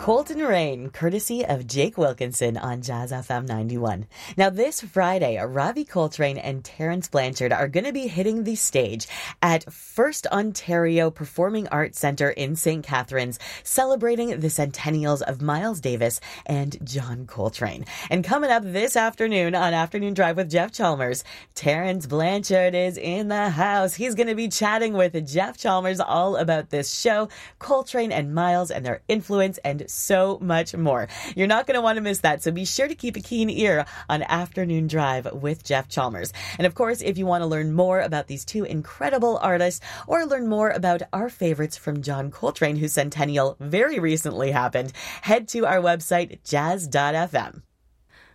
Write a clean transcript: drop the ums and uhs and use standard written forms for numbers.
Colton Rain, courtesy of Jake Wilkinson on Jazz FM 91. Now this Friday, Ravi Coltrane and Terence Blanchard are going to be hitting the stage at First Ontario Performing Arts Centre in St. Catharines, celebrating the centennials of Miles Davis and John Coltrane. And coming up this afternoon on Afternoon Drive with Jeff Chalmers, Terence Blanchard is in the house. He's going to be chatting with Jeff Chalmers all about this show, Coltrane and Miles and their influence, and so much more. You're not going to want to miss that, so be sure to keep a keen ear on Afternoon Drive with Jeff Chalmers. And of course, if you want to learn more about these two incredible artists or learn more about our favorites from John Coltrane, whose centennial very recently happened, head to our website, jazz.fm.